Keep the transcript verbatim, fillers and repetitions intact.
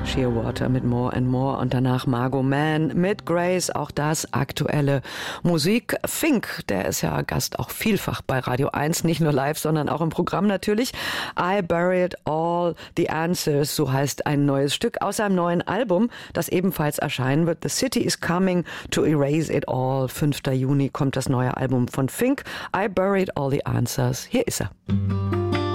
Shearwater mit More and More und danach Margot Mann mit Grace, auch das aktuelle Musik. Fink, der ist ja Gast auch vielfach bei Radio eins, nicht nur live, sondern auch im Programm natürlich. I Buried All the Answers, so heißt ein neues Stück aus seinem neuen Album, das ebenfalls erscheinen wird. The City is Coming to Erase It All. fünfter Juni kommt das neue Album von Fink. I Buried All the Answers. Hier ist er.